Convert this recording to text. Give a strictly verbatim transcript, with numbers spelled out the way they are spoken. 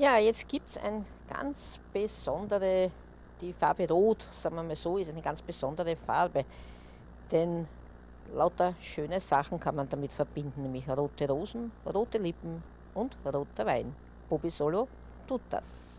Ja, jetzt gibt es ein ganz besondere, die Farbe Rot, sagen wir mal so, ist eine ganz besondere Farbe, denn lauter schöne Sachen kann man damit verbinden, nämlich rote Rosen, rote Lippen und roter Wein. Bobby Solo tut das.